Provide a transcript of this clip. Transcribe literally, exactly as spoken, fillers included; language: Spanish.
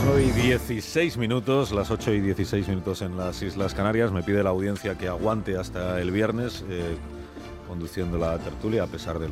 nueve y dieciséis minutos, las ocho y dieciséis minutos en las Islas Canarias. Me pide la audiencia que aguante hasta el viernes eh, conduciendo la tertulia a pesar de los